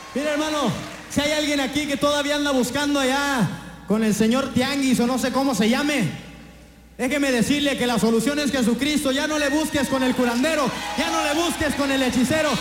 Mira, hermano, si hay alguien aquí que todavía anda buscando allá con el señor Tianguis o no sé cómo se llame, déjeme decirle que la solución es Jesucristo. Ya no le busques con el curandero, ya no le busques con el hechicero.